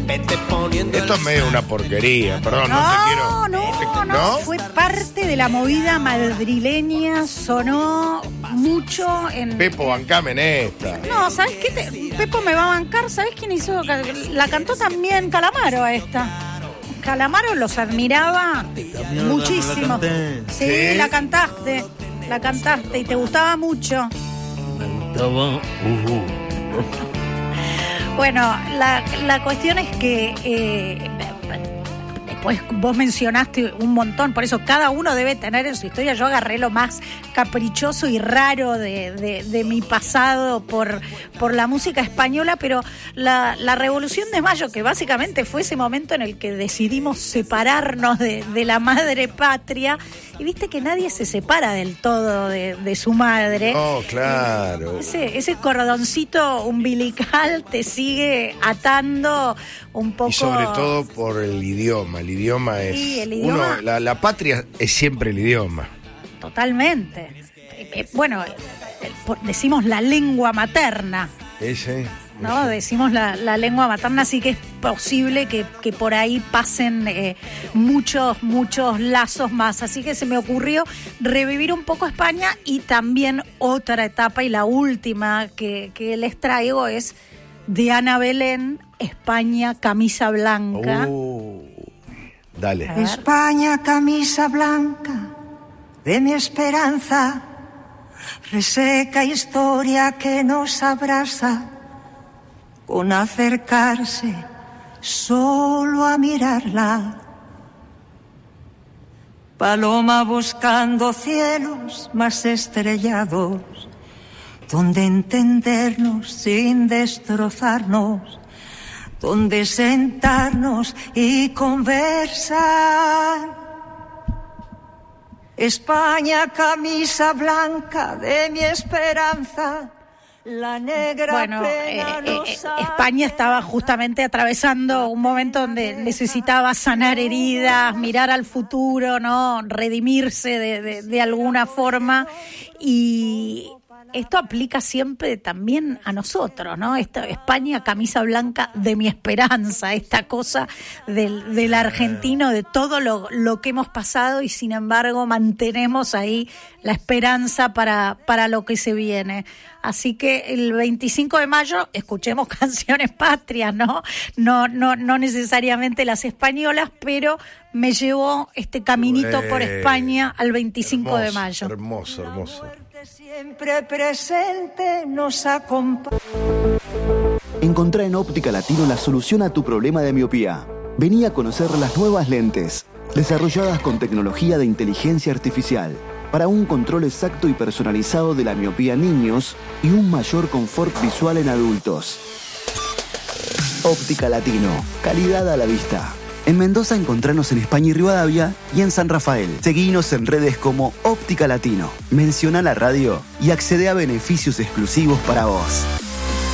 Esto es medio una porquería, perdón, no te quiero. No, fue parte de la movida madrileña, sonó mucho en... Pepo, bancame en esta. No, ¿sabes qué? Pepo me va a bancar, ¿sabes quién hizo? La cantó también Calamaro a esta. Calamaro los admiraba muchísimo. Sí, la cantaste y te gustaba mucho. Me gustaba. Bueno, la cuestión es que después vos mencionaste un montón, por eso cada uno debe tener en su historia. Yo agarré lo más caprichoso y raro de mi pasado por la música española, pero la Revolución de Mayo, que básicamente fue ese momento en el que decidimos separarnos de la madre patria, y viste que nadie se separa del todo de su madre. Oh, claro. Ese cordoncito umbilical te sigue atando un poco. Y sobre todo por el idioma. El idioma es... Sí, el idioma. La patria es siempre el idioma. Totalmente. Bueno, decimos la lengua materna. Ese. ¿No? Decimos la lengua materna, así que es posible que por ahí pasen muchos lazos más. Así que se me ocurrió revivir un poco España, y también otra etapa, y la última que les traigo es de Ana Belén, España, camisa blanca. Dale. España, camisa blanca de mi esperanza, reseca historia que nos abraza, con acercarse solo a mirarla. Paloma buscando cielos más estrellados, donde entendernos sin destrozarnos, donde sentarnos y conversar. España, camisa blanca de mi esperanza, la negra. Bueno, España estaba justamente atravesando un momento donde necesitaba sanar heridas, mirar al futuro, ¿no? Redimirse de alguna forma, y esto aplica siempre también a nosotros, ¿no? España, camisa blanca de mi esperanza, esta cosa del argentino, de todo lo que hemos pasado, y sin embargo mantenemos ahí la esperanza para lo que se viene. Así que el 25 de mayo escuchemos canciones patrias, ¿no? No necesariamente las españolas, pero me llevó este caminito por España al 25 de mayo. Hermoso. Siempre presente nos acompaña. Encontrá en Óptica Latino la solución a tu problema de miopía. Vení a conocer las nuevas lentes, desarrolladas con tecnología de inteligencia artificial, para un control exacto y personalizado de la miopía en niños y un mayor confort visual en adultos. Óptica Latino, calidad a la vista. En Mendoza encontranos en España y Rivadavia, y en San Rafael. Seguinos en redes como Óptica Latino. Menciona la radio y accede a beneficios exclusivos para vos.